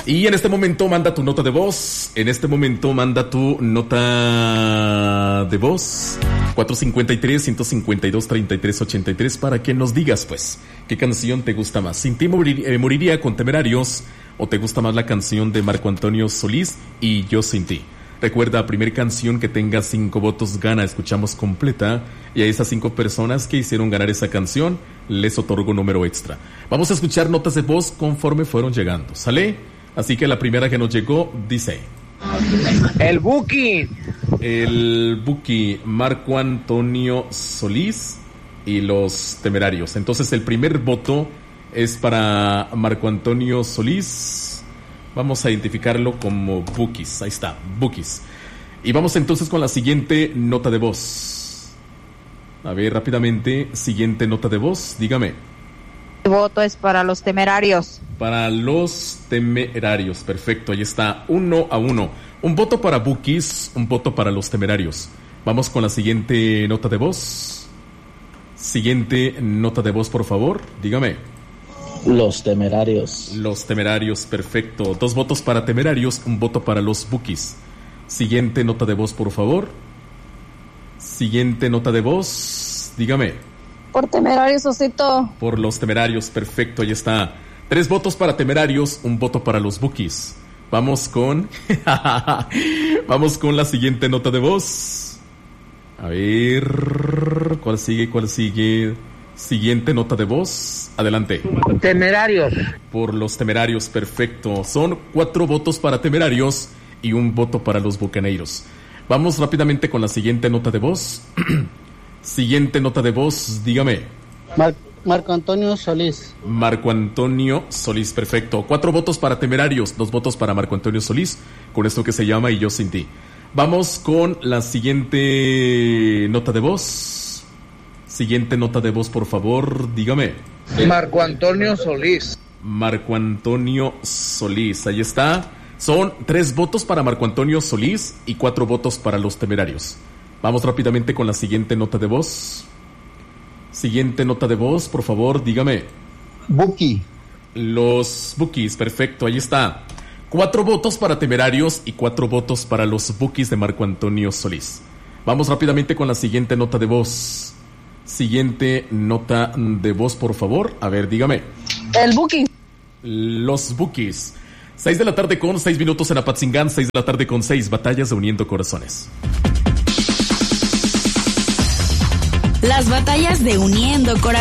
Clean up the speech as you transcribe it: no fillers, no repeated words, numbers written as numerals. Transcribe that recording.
Y en este momento manda tu nota de voz. 453-152-3383 para que nos digas, pues, qué canción te gusta más. Sin ti moriría con Temerarios, o te gusta más la canción de Marco Antonio Solís y Yo sin ti. Recuerda, primer canción que tenga 5 votos gana, escuchamos completa, y a esas 5 personas que hicieron ganar esa canción les otorgo un número extra. Vamos a escuchar notas de voz conforme fueron llegando, ¿sale? Así que la primera que nos llegó dice: El Buki, Marco Antonio Solís y los Temerarios. Entonces el primer voto es para Marco Antonio Solís. Vamos a identificarlo como Bukis. Ahí está, Bukis. Y vamos entonces con la siguiente nota de voz. A ver, rápidamente, siguiente nota de voz, dígame. El voto es para los Temerarios. Para los Temerarios, perfecto, ahí está, 1-1. Un voto para Bukis, un voto para los Temerarios. Vamos con la siguiente nota de voz. Siguiente nota de voz, por favor, dígame. Los Temerarios. Los Temerarios, perfecto. 2 votos para Temerarios, un voto para los Bukis. Siguiente nota de voz, por favor. Siguiente nota de voz, dígame. Por Temerarios, Osito. Por los Temerarios, perfecto, ahí está. 3 votos para Temerarios, un voto para los Bukis. Vamos con... Vamos con la siguiente nota de voz. A ver... ¿Cuál sigue? Siguiente nota de voz. Adelante. Temerarios. Por los Temerarios, perfecto. Son 4 votos para Temerarios y un voto para los Bucaneiros. Vamos rápidamente con la siguiente nota de voz. Siguiente nota de voz, dígame. Marco Antonio Solís. Marco Antonio Solís, perfecto. 4 votos para Temerarios, 2 votos para Marco Antonio Solís, con esto que se llama Y yo sin ti. Vamos con la siguiente nota de voz. Siguiente nota de voz, por favor, dígame. Marco Antonio Solís. Marco Antonio Solís, ahí está. Son 3 votos para Marco Antonio Solís y 4 votos para los Temerarios. Vamos rápidamente con la siguiente nota de voz. Siguiente nota de voz, por favor, dígame. Buki. Los Bukis, perfecto, ahí está. 4 votos para Temerarios y 4 votos para los Bukis de Marco Antonio Solís. Vamos rápidamente con la siguiente nota de voz. Siguiente nota de voz, por favor. A ver, dígame. El Buki. Los Bukis. 6 de la tarde con 6 minutos en Apatzingán, 6 de la tarde con 6, batallas de Uniendo Corazones. Las batallas de Uniendo Corazones.